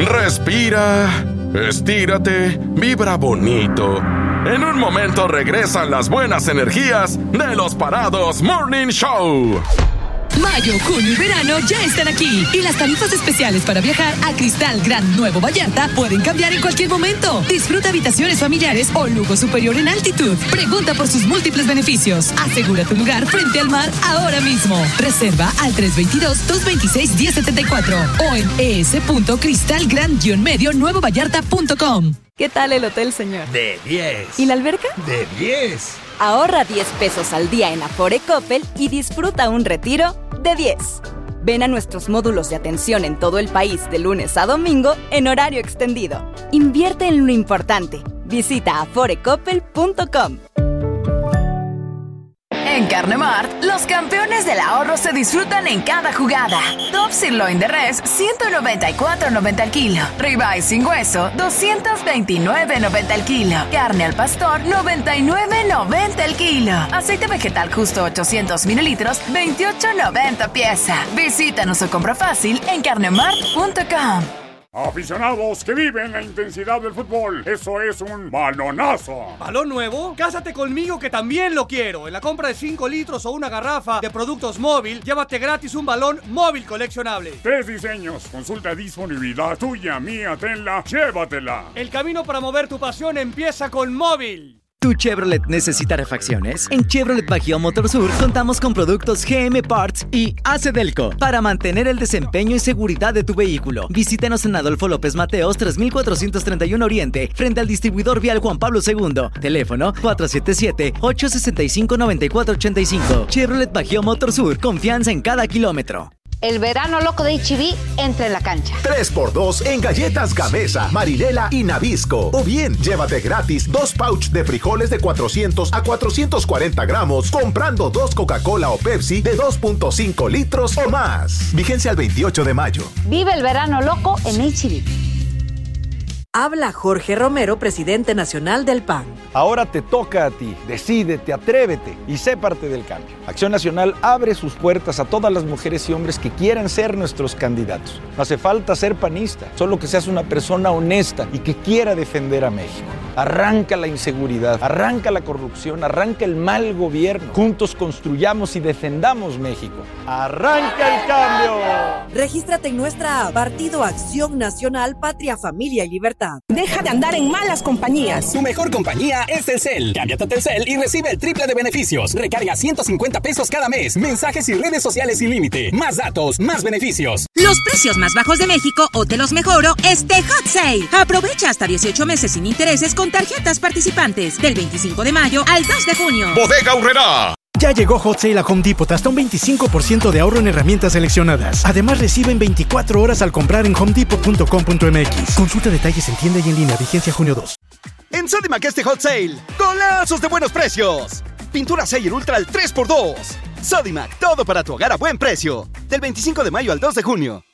Respira, estírate, vibra bonito. En un momento regresan las buenas energías de los Parados Morning Show. Mayo, junio y verano ya están aquí y las tarifas especiales para viajar a Cristal Gran Nuevo Vallarta pueden cambiar en cualquier momento. Disfruta habitaciones familiares o lujo superior en altitud. Pregunta por sus múltiples beneficios. Asegura tu lugar frente al mar ahora mismo. Reserva al 322-226-1074 o en es.cristalgran-medio-nuevovallarta.com. ¿Qué tal el hotel, señor? De 10. ¿Y la alberca? De 10. Ahorra 10 pesos al día en Afore Coppel y disfruta un retiro de 10. Ven a nuestros módulos de atención en todo el país de lunes a domingo en horario extendido. Invierte en lo importante. Visita aforecoppel.com. En Carne Mart, los campeones del ahorro se disfrutan en cada jugada. Top Sirloin de res, $194.90 al kilo. Ribeye sin hueso, $229.90 al kilo. Carne al pastor, $99.90 al kilo. Aceite vegetal justo 800 mililitros, $28.90 pieza. Visítanos o compra fácil en carnemart.com. Aficionados que viven la intensidad del fútbol, eso es un balonazo. ¿Balón nuevo? Cásate conmigo que también lo quiero. En la compra de 5 litros o una garrafa de productos móvil, llévate gratis un balón móvil coleccionable. 3 diseños, consulta disponibilidad tuya, mía, tenla, llévatela. El camino para mover tu pasión empieza con móvil. ¿Tu Chevrolet necesita refacciones? En Chevrolet Bajío Motorsur contamos con productos GM Parts y Acedelco para mantener el desempeño y seguridad de tu vehículo. Visítenos en Adolfo López Mateos 3431 Oriente, frente al distribuidor vial Juan Pablo II. Teléfono 477-865-9485. Chevrolet Bajío Motorsur, confianza en cada kilómetro. El verano loco de H-E-B entra en la cancha. 3x2 en galletas Gamesa, Marinela y Nabisco. O bien, llévate gratis 2 pouch de frijoles de 400 a 440 gramos comprando 2 Coca-Cola o Pepsi de 2.5 litros o más. Vigencia al 28 de mayo. Vive el verano loco en H-E-B. Habla Jorge Romero, presidente nacional del PAN. Ahora te toca a ti. Decídete, atrévete y sé parte del cambio. Acción Nacional abre sus puertas a todas las mujeres y hombres que quieran ser nuestros candidatos. No hace falta ser panista, solo que seas una persona honesta y que quiera defender a México. Arranca la inseguridad, arranca la corrupción, arranca el mal gobierno. Juntos construyamos y defendamos México. ¡Arranca el cambio! Regístrate en nuestra app, Partido Acción Nacional, Patria, Familia y Libertad. Deja de andar en malas compañías. Tu mejor compañía es Telcel. Cámbiate a Telcel y recibe el triple de beneficios. Recarga 150 pesos cada mes. Mensajes y redes sociales sin límite. Más datos, más beneficios. Los precios más bajos de México o te los mejoro Hot Sale. Aprovecha hasta 18 meses sin intereses con tarjetas participantes. Del 25 de mayo al 2 de junio. Bodega Aurrerá. Ya llegó Hot Sale a Home Depot, hasta un 25% de ahorro en herramientas seleccionadas. Además, reciben 24 horas al comprar en homedepot.com.mx. Consulta detalles en tienda y en línea, vigencia junio 2. En Sodimac este Hot Sale, ¡golazos de buenos precios! Pintura Sayer Ultra al 3x2. Sodimac, todo para tu hogar a buen precio. Del 25 de mayo al 2 de junio.